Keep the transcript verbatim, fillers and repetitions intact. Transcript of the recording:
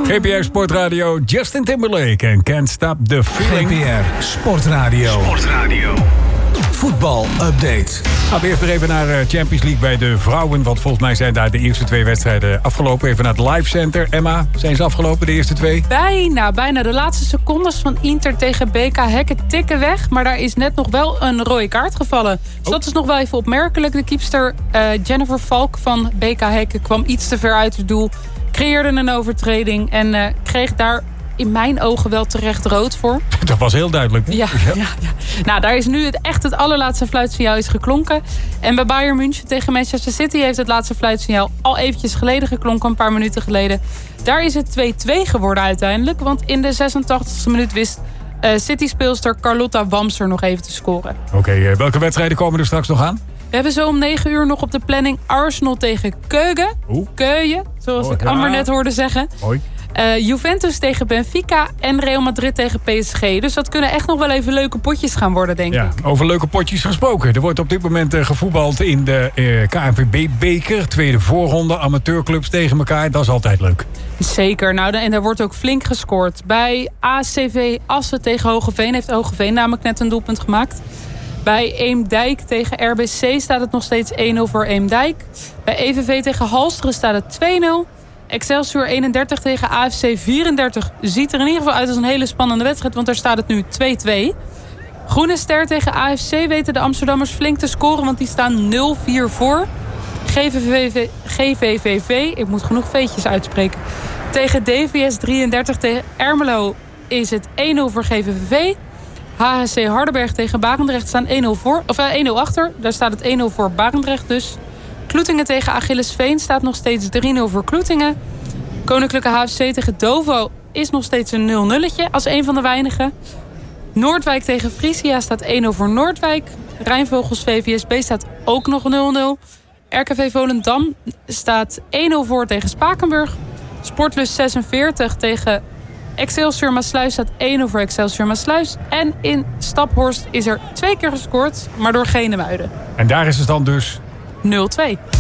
G P R Sportradio, Justin Timberlake en Can't Stop the Feeling. G P R Sportradio. Sportradio. Voetbal-update. Nou, we eerst weer even naar Champions League bij de vrouwen. Want volgens mij zijn daar de eerste twee wedstrijden afgelopen. Even naar het Live Center. Emma, zijn ze afgelopen, de eerste twee? Bijna, bijna. De laatste secondes van Inter tegen B K Häcken tikken weg. Maar daar is net nog wel een rode kaart gevallen. Dus oh. dat is nog wel even opmerkelijk. De keepster uh, Jennifer Valk van B K Häcken kwam iets te ver uit het doel. Creëerde een overtreding en uh, kreeg daar in mijn ogen wel terecht rood voor. Dat was heel duidelijk. Ja, ja, ja. Nou, daar is nu het, echt het allerlaatste fluitsignaal is geklonken. En bij Bayern München tegen Manchester City heeft het laatste fluitsignaal al eventjes geleden geklonken, een paar minuten geleden. Daar is het twee-twee geworden uiteindelijk. Want in de zesentachtigste minuut wist uh, City-speelster Carlotta Wamser nog even te scoren. Oké, okay, uh, welke wedstrijden komen er straks nog aan? We hebben zo om negen uur nog op de planning Arsenal tegen Keugen. Oeh. Keugen, zoals oh, ik ja. Amber net hoorde zeggen. Hoi. Uh, Juventus tegen Benfica en Real Madrid tegen P S G. Dus dat kunnen echt nog wel even leuke potjes gaan worden, denk ja, ik. Over leuke potjes gesproken. Er wordt op dit moment uh, gevoetbald in de uh, K N V B-beker. Tweede voorronde, amateurclubs tegen elkaar. Dat is altijd leuk. Zeker. Nou, en daar wordt ook flink gescoord. Bij A C V Assen tegen Hogeveen heeft Hogeveen namelijk net een doelpunt gemaakt. Bij Eemdijk tegen R B C staat het nog steeds één nul voor Eemdijk. Bij E V V tegen Halsteren staat het twee nul. Excelsior eenendertig tegen A F C vierendertig ziet er in ieder geval uit als een hele spannende wedstrijd, want daar staat het nu twee-twee. Groene Ster tegen A F C weten de Amsterdammers flink te scoren, want die staan nul vier voor. G V V V, ik moet genoeg veetjes uitspreken, tegen D V S drieëndertig tegen Ermelo is het één nul voor G V V V. H H C Hardenberg tegen Barendrecht staan één nul voor, of één nul achter. Daar staat het één nul voor Barendrecht dus. Kloetingen tegen Achillesveen staat nog steeds drie nul voor Kloetingen. Koninklijke H F C tegen Dovo is nog steeds een nul nulletje als een van de weinigen. Noordwijk tegen Frisia staat één nul voor Noordwijk. Rijnvogels V V S B staat ook nog nul nul. R K V Volendam staat één nul voor tegen Spakenburg. Sportlust zesenveertig tegen Excelsior Maasluis staat één nul voor Excelsior Maasluis. En in Staphorst is er twee keer gescoord, maar door Genemuiden. En daar is het dan dus nul twee.